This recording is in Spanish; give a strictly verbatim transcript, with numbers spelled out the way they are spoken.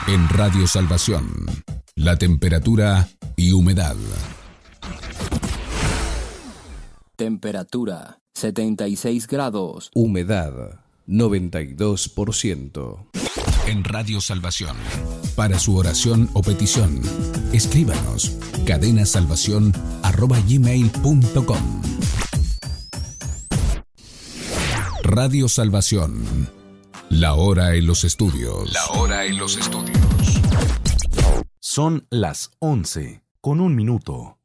En Radio Salvación, la temperatura y humedad. Temperatura setenta y seis grados. Humedad noventa y dos por ciento. En Radio Salvación, para su oración o petición, escríbanos cadenasalvación arroba gmail punto com. Radio Salvación, la hora en los estudios. La hora en los estudios. Son las once con un minuto.